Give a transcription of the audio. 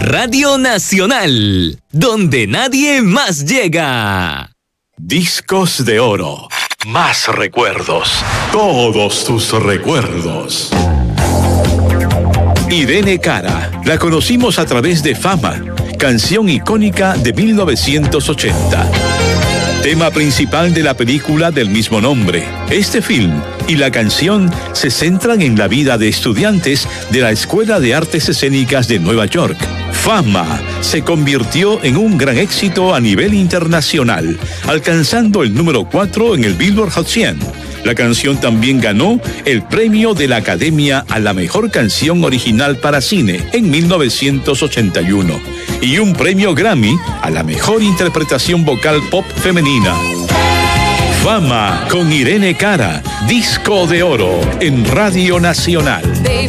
Radio Nacional, donde nadie más llega. Discos de oro. Más recuerdos. Todos tus recuerdos. Irene Cara, la conocimos a través de Fama, canción icónica de 1980. Tema principal de la película del mismo nombre. Este film y la canción se centran en la vida de estudiantes de la Escuela de Artes Escénicas de Nueva York. Fama se convirtió en un gran éxito a nivel internacional, alcanzando el número 4 en el Billboard Hot 100. La canción también ganó el premio de la Academia a la Mejor Canción Original para Cine en 1981 y un premio Grammy a la Mejor Interpretación Vocal Pop Femenina. Fama con Irene Cara, Disco de Oro en Radio Nacional.